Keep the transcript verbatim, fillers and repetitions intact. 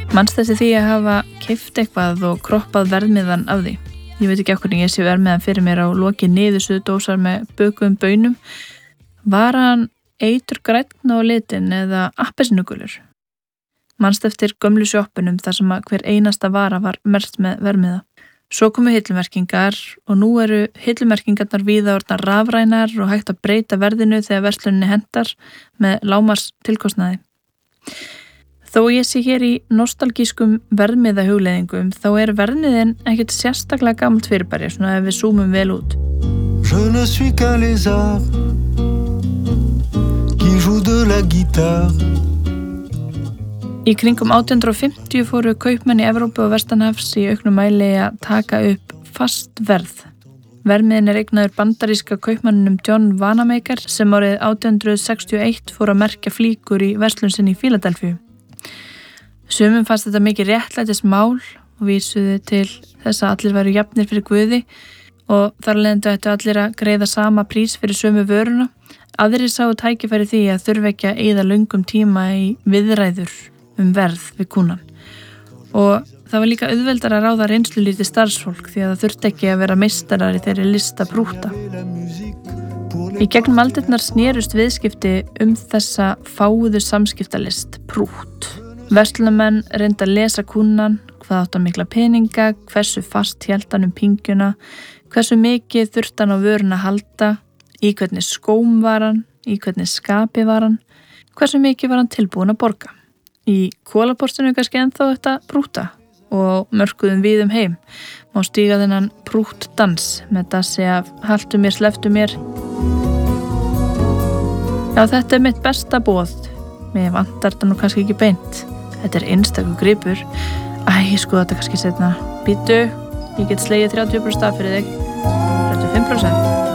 Manst þessi því að hafa keypt eitthvað og kroppað verðmiðan af því? Ég veit ekki af hvernig ég sé verðmiðan fyrir mér á loki niðursuðu dósar með bökuðum baunum. Var hann eitur grænn á litin eða appelsínugulur? Manst eftir gömlu sjoppunum þar sem að hver einasta vara var merkt með verðmiða. Svo komu hillumerkingar og nú eru hillumerkingarnar víða orðnar rafrænar og hægt að breyta verðinu þegar versluninni hentar með lágmars tilkostnaði. Þó ég sé hér í nostalgískum verðmiðahugleiðingum þá er verðmiðin ekkert sérstaklega gamalt fyrirbæri, svona ef við zoomum vel út. Je ne suis qu'un lézard qui joue de la guitare. Í kringum átján hundruð og fimmtíu fóru kaupmenn í Evrópu og Vestanhafs í auknum mæli að taka upp fast verð. Verðmiðin er eignaður bandaríska kaupmanninum John Wanamaker sem árið átján hundruð sextíu og eitt fór að merkja flíkur í verslun sinni í Fíladelfíu. Sumum fannst þetta mikið réttlætis mál og vísuðu til þess að allir væru jafnir fyrir Guði og þar leiðandi ættu allir að greiða sama prís fyrir sömu vöruna. Aðrir sáu tækifæri því að þurfa ekki að eyða löngum tíma í viðræður um verð við kúnan. Og það var líka auðveldar að ráða reynslulítið starfsfólk því að það þurfti ekki að vera meistarar í þeirri lista prúta. Í gegnum aldirnar snerust viðskipti um þessa fáuðu samskiptalist prút. Verslunarmenn reyndu að lesa kúnan, hvað átt að mikla peninga, hversu fast hélt hann um pingjuna, hversu mikið þurfti hann á vöruna að halda, í hvernig skóm var hann, í hvernig skapi var hann, hversu mikið var hann tilbúin að borga. Í kólaportinu kannski ennþá þetta prúta og mörkuðum víðum heim. Má stíga þennan prút dans með dassi af haltu mér, sleftu mér. Já, þetta er mitt besta boð. Mér vantar þetta nú kannski ekki beint. Þetta er einstakur gripur. Æ, ég skoða þetta kannski setna. Býtu, ég get slegið þrjátíu prósent af fyrir þig. þrjátíu og fimm prósent.